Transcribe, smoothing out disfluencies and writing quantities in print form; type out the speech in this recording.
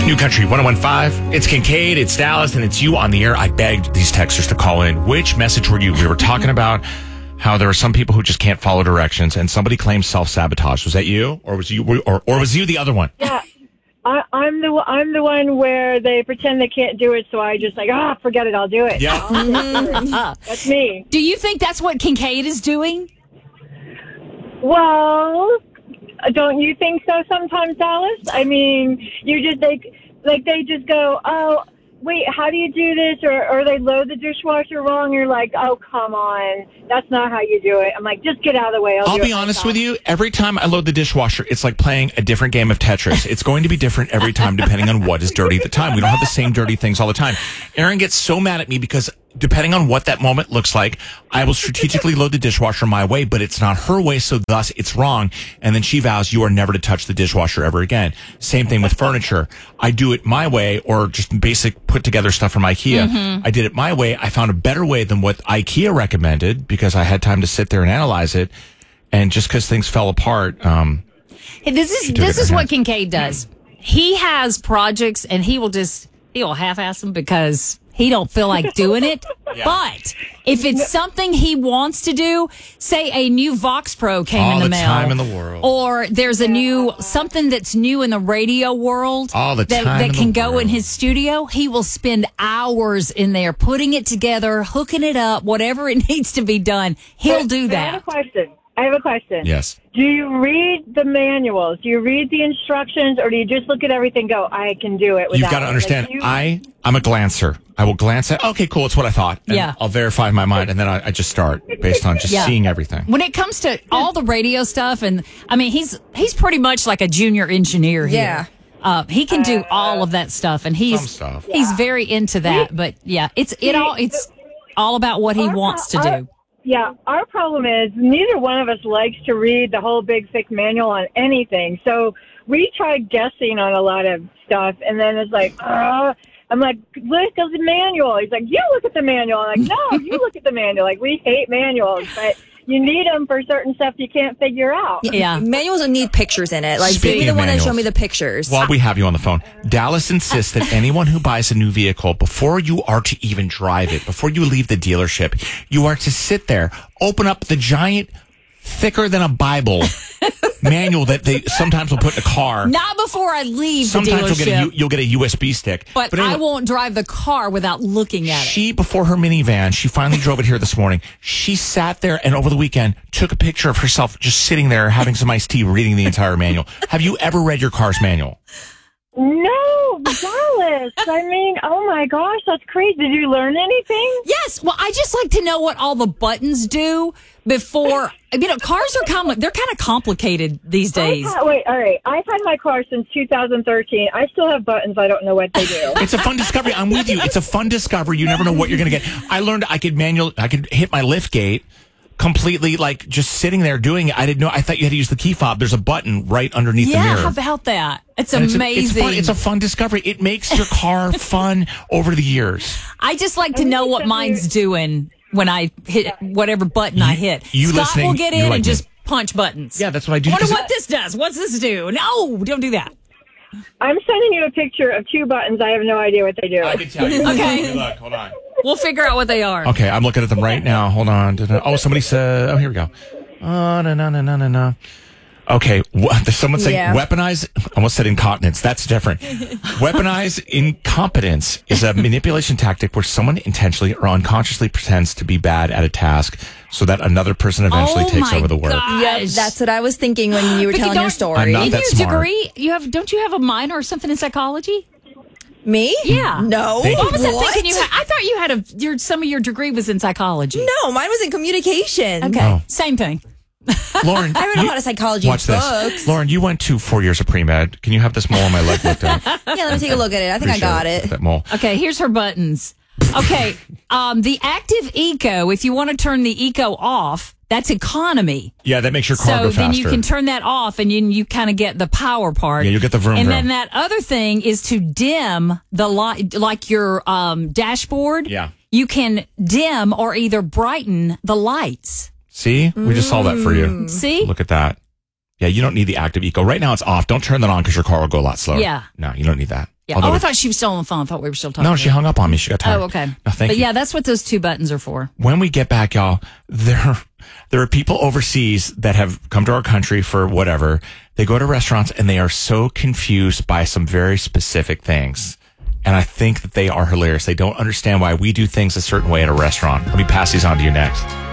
New Country 101.5. It's Kincaid, it's Dallas, and it's you on the air. I begged these texters to call in. Which message were you? We were talking about how there are some people who just can't follow directions, and somebody claims self-sabotage. Was that you, or was you, or was you the other one? Yeah, I'm the one where they pretend they can't do it, so I just forget it, I'll do it. Yeah, that's me. Do you think that's what Kincaid is doing? Well, don't you think so sometimes, Dallas? I mean, you just like they just go, oh, wait, how do you do this? Or they load the dishwasher wrong. You're like, oh, come on. That's not how you do it. I'm like, just get out of the way. I'll be honest with you. Every time I load the dishwasher, it's like playing a different game of Tetris. It's going to be different every time depending on what is dirty at the time. We don't have the same dirty things all the time. Erin gets so mad at me because depending on what that moment looks like, I will strategically load the dishwasher my way, but it's not her way, so thus it's wrong. And then she vows you are never to touch the dishwasher ever again. Same thing with furniture. I do it my way, or just basic put together stuff from IKEA. I did it my way. I found a better way than what IKEA recommended because I had time to sit there and analyze it. And just because things fell apart, This is what Kincaid does. He has projects and he'll half-ass them because he don't feel like doing it. Yeah. But if it's something he wants to do, say a new Vox Pro came in the mail. All the time in the world. Or there's something that's new in the radio world All the time that in can the go world. in his studio, he will spend hours in there putting it together, hooking it up, whatever it needs to be done. He'll do that. I have a question. yes. Do you read the manuals? Do you read the instructions, or do you just look at everything and go, I can do it without You've got to understand, I'm a glancer. I will glance at, okay, cool, it's what I thought. And Yeah. I'll verify in my mind, and then I just start based on just seeing everything. When it comes to all the radio stuff, and I mean, he's pretty much like a junior engineer here. Yeah. He can do all of that stuff, and Some stuff. he's very into that. But yeah, it's all about what he wants to do. Yeah, our problem is neither one of us likes to read the whole big, thick manual on anything. So we tried guessing on a lot of stuff, and then it's like, I'm like, look at the manual. He's like, you look at the manual. I'm like, no, you look at the manual. Like, we hate manuals, but you need them for certain stuff you can't figure out. Yeah. Manuals don't need pictures in it. Like, Speaking give me the of one and show manuals, me the pictures. While we have you on the phone, Dallas insists that anyone who buys a new vehicle, before you are to even drive it, before you leave the dealership, you are to sit there, open up the giant, thicker than a Bible manual that they sometimes will put in a car. Not before I leave Sometimes the dealership. you'll get a USB stick. But anyway, I won't drive the car without looking at it. She, before her minivan, she finally drove it here this morning. She sat there and over the weekend took a picture of herself just sitting there having some iced tea, reading the entire manual. Have you ever read your car's manual? No, Dallas. I mean, oh my gosh, that's crazy. Did you learn anything? Yes. Well, I just like to know what all the buttons do before. Cars are they're kind of complicated these days. All right. I've had my car since 2013. I still have buttons. I don't know what they do. It's a fun discovery. I'm with you. It's a fun discovery. You never know what you're going to get. I learned I could hit my lift gate completely, like just sitting there doing it. I didn't know. I thought you had to use the key fob. There's a button right underneath the mirror. How about that? It's And amazing. It's a fun discovery. It makes your car fun over the years. I just like to know what mine's doing when I hit whatever button I hit. Scott will get in and just punch buttons. Yeah, that's what I do. I wonder what this does. What's this do? No, don't do that. I'm sending you a picture of two buttons. I have no idea what they do. I can tell you. Okay. Good luck. Hold on. We'll figure out what they are. Okay, I'm looking at them right now. Hold on. Oh, somebody said, oh, here we go. Oh, no. Okay, someone saying weaponize, almost said incontinence. That's different. Weaponize incompetence is a manipulation tactic where someone intentionally or unconsciously pretends to be bad at a task so that another person eventually takes over the work. Yep, that's what I was thinking when you were telling your story. I'm not In that your smart. degree, don't you have a minor or something in psychology? Me? Yeah. No. What was that thinking you had? I thought you had some of your degree was in psychology. No, mine was in communication. Okay, Oh. same thing. Lauren, I read a lot of psychology watch books. this. Lauren, you went to 4 years of pre-med. Can you have this mole on my leg looked at? Yeah, let me take a look at it. I think I got it. That mole. Okay, here's her buttons. Okay, the Active Eco, if you want to turn the Eco off, that's economy. Yeah, that makes your car go So faster. then you can turn that off and you kind of get the power part. Yeah, you get the vroom And vroom. then that other thing is to dim the light, like your dashboard. Yeah. You can dim or either brighten the lights. See? We just solved that for you. See? Look at that. Yeah, you don't need the Active Eco. Right now it's off. Don't turn that on because your car will go a lot slower. Yeah. No, you don't need that. Yeah. Although I thought she was still on the phone. I thought we were still talking. No, she hung up on me. She got tired. Oh, okay. No, thank but you. yeah, that's what those 2 buttons are for. When we get back, y'all, there are people overseas that have come to our country for whatever. They go to restaurants and they are so confused by some very specific things. And I think that they are hilarious. They don't understand why we do things a certain way at a restaurant. Let me pass these on to you next.